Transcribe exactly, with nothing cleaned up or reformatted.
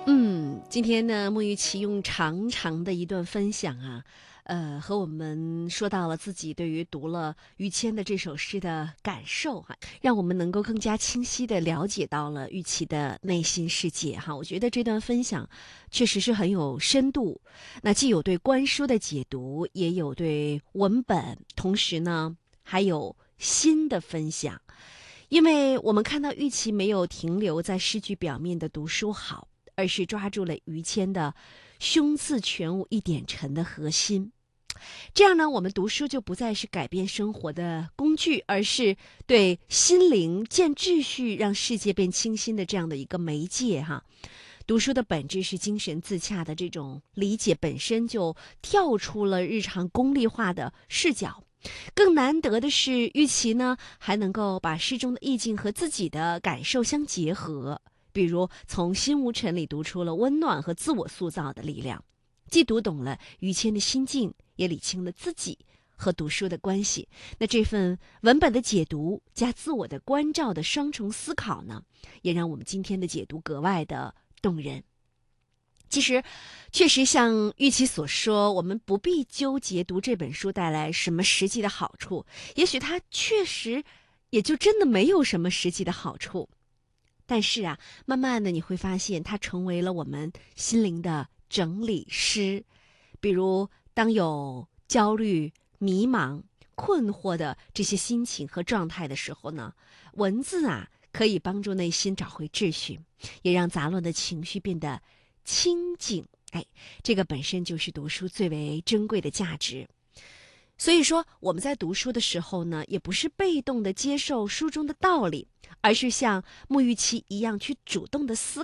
嗯，今天呢，沐浴琪用长长的一段分享啊，呃，和我们说到了自己对于读了于谦的这首诗的感受哈、让我们能够更加清晰的了解到了玉琪的内心世界哈。我觉得这段分享确实是很有深度，那既有对观书的解读，也有对文本，同时呢，还有新的分享。因为我们看到玉琪没有停留在诗句表面的读书好，而是抓住了于谦的胸次全无一点沉的核心。这样呢，我们读书就不再是改变生活的工具，而是对心灵建秩序、让世界变清新的这样的一个媒介哈。读书的本质是精神自洽的这种理解，本身就跳出了日常功利化的视角。更难得的是，玉琪呢还能够把诗中的意境和自己的感受相结合，比如从心无尘里读出了温暖和自我塑造的力量，既读懂了于谦的心境，也理清了自己和读书的关系。那这份文本的解读加自我的关照的双重思考呢，也让我们今天的解读格外的动人。其实，确实像玉琪所说，我们不必纠结读这本书带来什么实际的好处，也许它确实也就真的没有什么实际的好处。但是啊，慢慢的你会发现，它成为了我们心灵的整理师。比如，当有焦虑、迷茫、困惑的这些心情和状态的时候呢，文字啊可以帮助内心找回秩序，也让杂乱的情绪变得清静。哎，这个本身就是读书最为珍贵的价值。所以说，我们在读书的时候呢，也不是被动的接受书中的道理，而是像沐浴期一样去主动的思